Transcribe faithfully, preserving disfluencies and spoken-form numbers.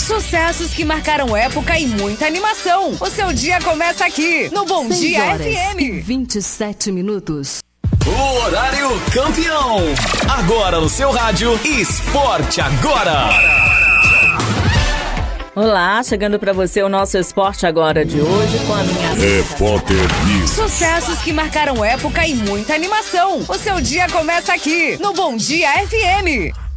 Sucessos que marcaram época e muita animação. O seu dia começa aqui, no Bom Dia F M. vinte e sete minutos. O horário campeão. Agora no seu rádio, Esporte Agora. Olá, chegando pra você o nosso Esporte Agora de hoje com a minha Repórter News. Sucessos que marcaram época e muita animação. O seu dia começa aqui, no Bom Dia F M.